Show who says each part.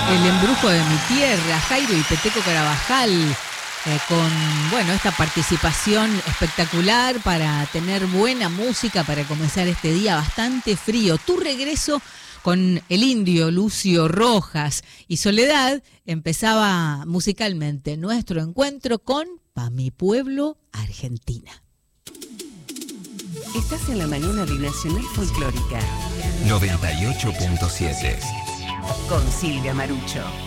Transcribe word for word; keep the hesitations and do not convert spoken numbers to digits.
Speaker 1: El embrujo de mi tierra, Jairo y Peteco Carabajal, eh, con bueno esta participación espectacular para tener buena música para comenzar este día bastante frío. Tu regreso con el indio Lucio Rojas y Soledad empezaba musicalmente nuestro encuentro con Pa' mi pueblo, Argentina.
Speaker 2: Estás en la mañana de Nacional Folclórica
Speaker 3: noventa y ocho punto siete
Speaker 2: con Silvia Marucho.